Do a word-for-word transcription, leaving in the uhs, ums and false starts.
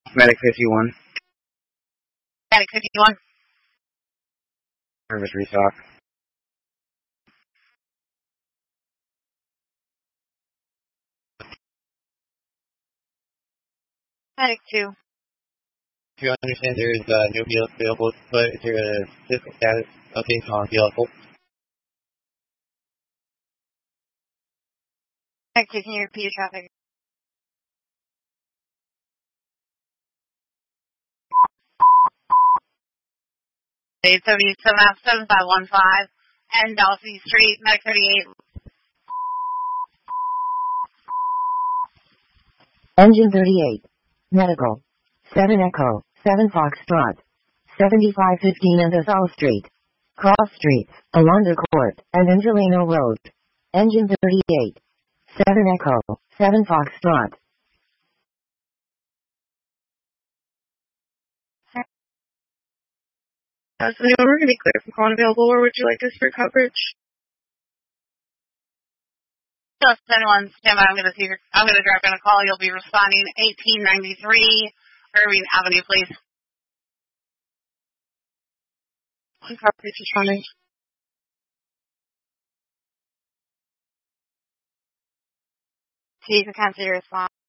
Medic fifty-one. Medic fifty-one. Service restock. Medic two. If you understand there is uh, no vehicle, but is there a physical status update on vehicle? Medic two, can you repeat your traffic? eight seventy-seven seven five one five and Delsey Street, Medic thirty-eight. Engine thirty-eight. Medical. seven Echo, seven Foxtrot. seventy-five fifteen Anthosal Street. Cross Streets, Alonda Court, and Angelino Road. Engine thirty-eight. seven Echo, seven Foxtrot. Uh, so anyone, we're going to be clear from call available. Where would you like us for coverage? So if anyone stand by, I'm going to see. I'm going to drop in a call. You'll be responding eighteen ninety-three Irving Avenue, please. One coverage is running. Please, I can't see your response.